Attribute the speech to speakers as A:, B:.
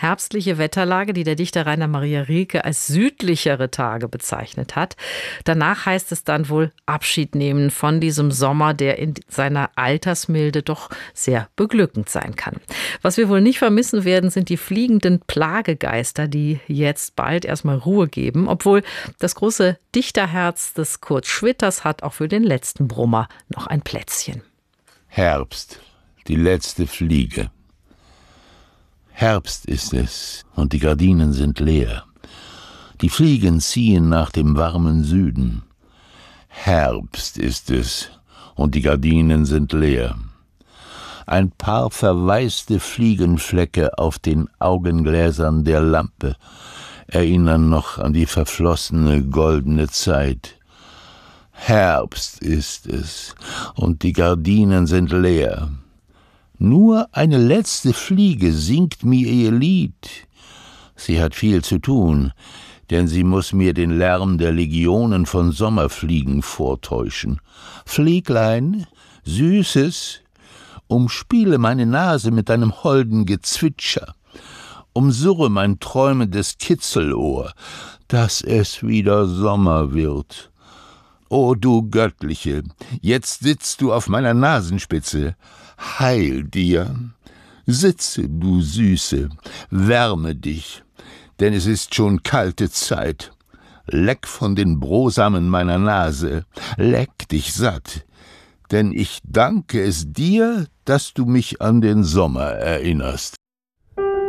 A: herbstliche Wetterlage, die der Dichter Rainer Maria Rilke als südlichere Tage bezeichnet hat. Danach heißt es dann wohl Abschied nehmen von diesem Sommer, der in seiner Altersmilde doch sehr beglückend sein kann. Was wir wohl nicht vermissen werden, sind die fliegenden Plagegeister, die jetzt bald erstmal Ruhe geben, obwohl das große Dichterherz des Kurt Schwitters hat auch für den letzten Brummer noch ein Plätzchen.
B: Herbst, die letzte Fliege. Herbst ist es und die Gardinen sind leer. Die Fliegen ziehen nach dem warmen Süden. Herbst ist es und die Gardinen sind leer. Ein paar verwaiste Fliegenflecke auf den Augengläsern der Lampe erinnern noch an die verflossene goldene Zeit. Herbst ist es und die Gardinen sind leer. Nur eine letzte Fliege singt mir ihr Lied. Sie hat viel zu tun, denn sie muss mir den Lärm der Legionen von Sommerfliegen vortäuschen. Flieglein, Süßes, umspiele meine Nase mit deinem holden Gezwitscher. Umsurre mein träumendes Kitzelohr, dass es wieder Sommer wird. O du Göttliche, jetzt sitzt du auf meiner Nasenspitze. Heil dir! Sitze, du Süße, wärme dich, denn es ist schon kalte Zeit. Leck von den Brosamen meiner Nase, leck dich satt, denn ich danke es dir, dass du mich an den Sommer erinnerst.